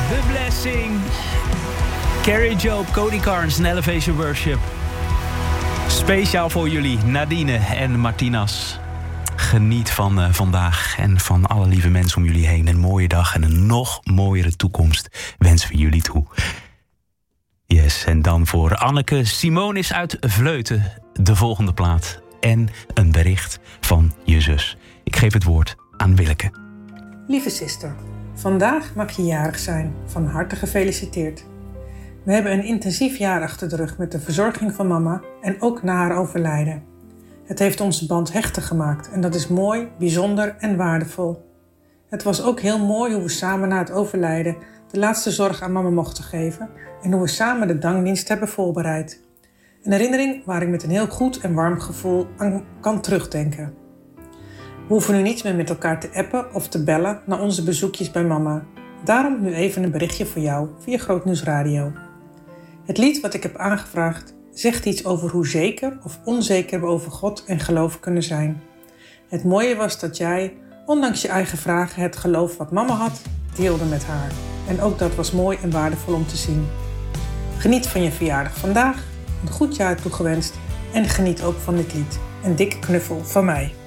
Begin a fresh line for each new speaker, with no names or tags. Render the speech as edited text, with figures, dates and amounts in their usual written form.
The Blessing. Carrie Job, Cody Carnes en Elevation Worship. Speciaal voor jullie, Nadine en Martinas. Geniet van vandaag en van alle lieve mensen om jullie heen. Een mooie dag en een nog mooiere toekomst wensen we jullie toe. Yes, en dan voor Anneke Simonis uit Vleuten de volgende plaat. En een bericht van je zus. Ik geef het woord aan Willeke.
Lieve zuster, vandaag mag je jarig zijn. Van harte gefeliciteerd. We hebben een intensief jaar achter de rug met de verzorging van mama en ook na haar overlijden. Het heeft onze band hechter gemaakt en dat is mooi, bijzonder en waardevol. Het was ook heel mooi hoe we samen na het overlijden de laatste zorg aan mama mochten geven en hoe we samen de dankdienst hebben voorbereid. Een herinnering waar ik met een heel goed en warm gevoel aan kan terugdenken. We hoeven nu niet meer met elkaar te appen of te bellen na onze bezoekjes bij mama. Daarom nu even een berichtje voor jou via Grootnieuws Radio. Het lied wat ik heb aangevraagd zegt iets over hoe zeker of onzeker we over God en geloof kunnen zijn. Het mooie was dat jij, ondanks je eigen vragen, het geloof wat mama had, deelde met haar. En ook dat was mooi en waardevol om te zien. Geniet van je verjaardag vandaag, een goed jaar toegewenst en geniet ook van dit lied. Een dikke knuffel van mij.